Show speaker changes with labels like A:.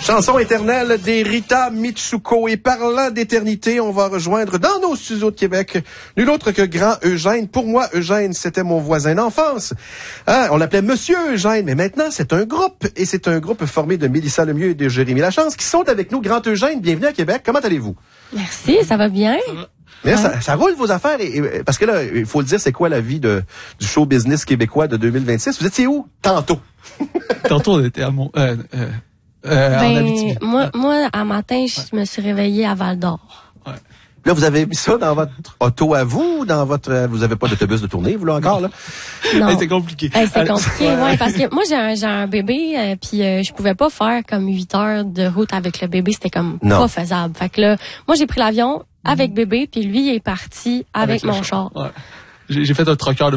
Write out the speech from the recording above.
A: Chanson éternelle des Rita Mitsuko. Et parlant d'éternité, on va rejoindre dans nos studios de Québec nul autre que Grand Eugène. Pour moi, Eugène, c'était mon voisin d'enfance. Hein, on l'appelait Monsieur Eugène, mais maintenant, c'est un groupe. Et c'est un groupe formé de Mélissa Lemieux et de Jérémy Lachance qui sont avec nous. Grand Eugène, bienvenue à Québec. Comment allez-vous?
B: Merci, ça va bien.
A: Mais ça roule vos affaires. Parce que là, il faut le dire, c'est quoi la vie du show business québécois de 2026? Vous étiez où? Tantôt.
C: Tantôt, on était à en Abitibi.
B: Moi, à matin, je me suis réveillée à Val-d'Or.
C: Ouais.
A: Là, vous avez mis ça dans votre auto à vous, vous avez pas d'autobus de tournée, vous, là, encore, là?
B: Non.
C: C'est compliqué.
B: C'est compliqué, ouais, parce que moi, j'ai un bébé, puis je pouvais pas faire comme 8 heures de route avec le bébé, c'était comme pas faisable. Fait que là, moi, j'ai pris l'avion avec bébé, puis lui, il est parti avec mon char.
C: Ouais. J'ai fait un troqueur de